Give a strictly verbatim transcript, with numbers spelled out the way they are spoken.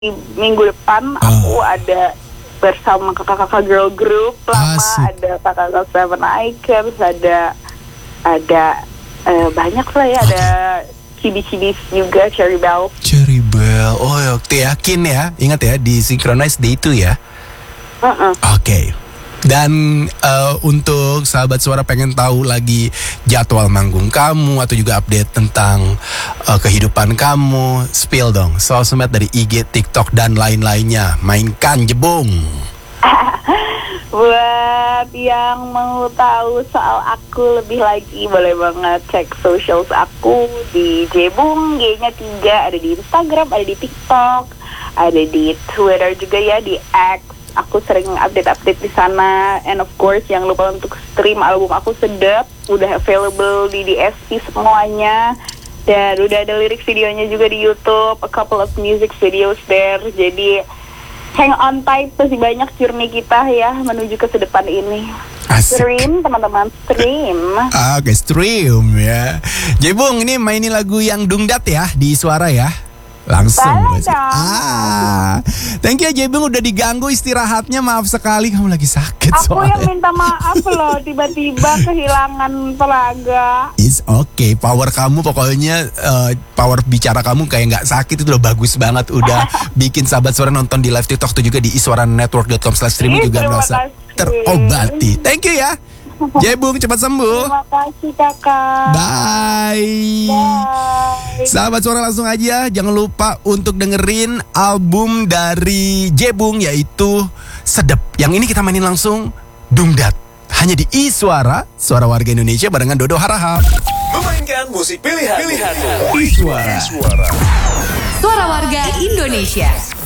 minggu depan Oh. aku ada bersama kakak-kakak girl group lama, Asik. ada kakak-kakak Seven Icons, ada ada eh, banyak lah ya, ada cibis-cibis juga, Cherry Bell. Cherry Bell. Oh, oke, yakin ya. Ingat ya, di Synchronize Day itu ya. Uh-uh. Oke. Dan eh, untuk sahabat suara pengen tahu lagi jadwal manggung kamu atau juga update tentang eh, kehidupan kamu, spill dong sosmed dari I G, TikTok dan lain-lainnya. Mainkan Jebung. Buat yang mau tahu soal aku lebih lagi, boleh banget cek socials aku di Jebung, G-nya tiga, ada di Instagram, ada di TikTok, ada di Twitter juga ya, di X. Aku sering update-update di sana. And of course, jangan lupa untuk stream album aku Sedap, udah available di D S P semuanya. Dan udah ada lirik videonya juga di YouTube, a couple of music videos there. Jadi hang on tight, masih banyak journey kita ya menuju ke sedepan ini. Asik. Stream teman-teman, stream. Ah, Oke, stream ya. Jebung, ini mainin lagu yang dungdat ya di suara ya. Langsung. Boleh Mas. dong. Ah, thank you ya Jebung, udah diganggu istirahatnya. Maaf sekali kamu lagi sakit Aku soalnya. yang minta maaf loh, tiba-tiba kehilangan tenaga. It's okay, power kamu pokoknya eh, power bicara kamu kayak nggak sakit itu udah bagus banget. Udah bikin sahabat suara nonton di live TikTok tuh juga di iswaranetwork dot com slash streaming Ih, juga terima merasa kasih. terobati. Thank you ya, Jebung, cepat sembuh. Terima kasih kakak. Bye. Bye. Sahabat suara langsung aja, jangan lupa untuk dengerin album dari Jebung yaitu Sedep. Yang ini kita mainin langsung Dungdat. Hanya di Iswara, Suara Warga Indonesia barengan Dodo Harahap. Memainkan musik pilihan. Pilihan. Iswara. Suara Warga Indonesia.